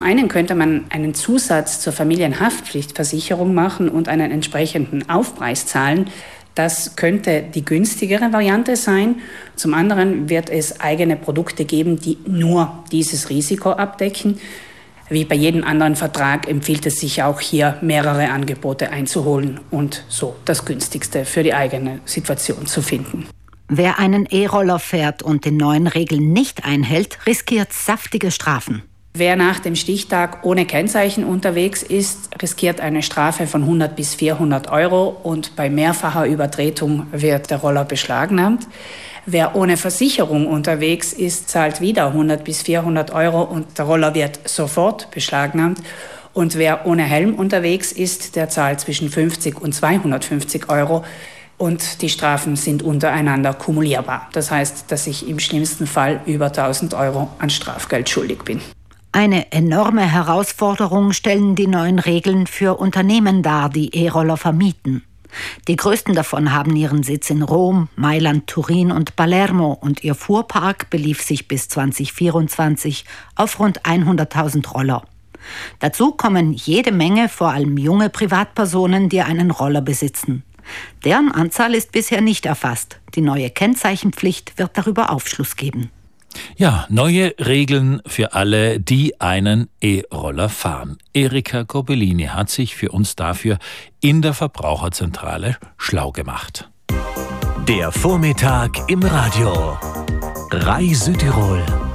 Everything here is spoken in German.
Einen könnte man einen Zusatz zur Familienhaftpflichtversicherung machen und einen entsprechenden Aufpreis zahlen. Das könnte die günstigere Variante sein. Zum anderen wird es eigene Produkte geben, die nur dieses Risiko abdecken. Wie bei jedem anderen Vertrag empfiehlt es sich auch hier, mehrere Angebote einzuholen und so das günstigste für die eigene Situation zu finden. Wer einen E-Roller fährt und den neuen Regeln nicht einhält, riskiert saftige Strafen. Wer nach dem Stichtag ohne Kennzeichen unterwegs ist, riskiert eine Strafe von 100 bis 400 Euro und bei mehrfacher Übertretung wird der Roller beschlagnahmt. Wer ohne Versicherung unterwegs ist, zahlt wieder 100 bis 400 Euro und der Roller wird sofort beschlagnahmt. Und wer ohne Helm unterwegs ist, der zahlt zwischen 50 und 250 Euro. Und die Strafen sind untereinander kumulierbar. Das heißt, dass ich im schlimmsten Fall über 1000 Euro an Strafgeld schuldig bin. Eine enorme Herausforderung stellen die neuen Regeln für Unternehmen dar, die E-Roller vermieten. Die größten davon haben ihren Sitz in Rom, Mailand, Turin und Palermo und ihr Fuhrpark belief sich bis 2024 auf rund 100.000 Roller. Dazu kommen jede Menge, vor allem junge Privatpersonen, die einen Roller besitzen. Deren Anzahl ist bisher nicht erfasst. Die neue Kennzeichenpflicht wird darüber Aufschluss geben. Ja, neue Regeln für alle, die einen E-Roller fahren. Erika Corbellini hat sich für uns dafür in der Verbraucherzentrale schlau gemacht. Der Vormittag im Radio. RAI Südtirol.